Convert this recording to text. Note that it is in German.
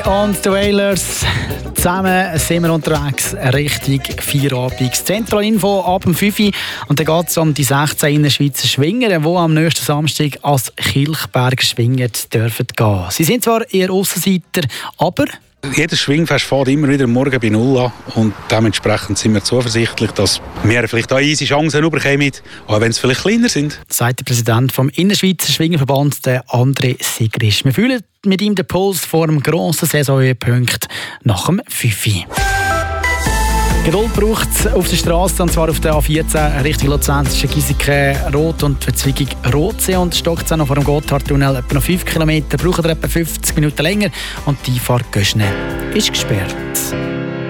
Und die Wailers, zusammen sind wir unterwegs Richtung Feierabend. Zentralinfo ab dem 5 Uhr. Und dann geht es um die 16 Innerschweizer Schwinger, die am nächsten Samstag als Kilchberger Schwinger dürfen gehen. Sie sind zwar eher Aussenseiter, aber... Jedes Schwingfest fährt immer wieder morgen bei Null an und dementsprechend sind wir zuversichtlich, dass wir vielleicht auch easy Chancen bekommen, auch wenn es vielleicht kleiner sind. Sagt der Präsident vom Innerschweizer Schwingerverband, der André Sigrisch. Wir fühlen mit ihm den Puls vor dem grossen Saisonhöhepunkt nach dem 5 Uhr. Geduld braucht es auf der Straße, und zwar auf der A14 Richtung Luzern zwischen Gieseke Rot und Verzweigung Rotsee und Stockzahn noch vor dem Gotthardtunnel etwa noch 5 Kilometer. Braucht ihr etwa 50 Minuten länger und die Einfahrt Göschne ist gesperrt.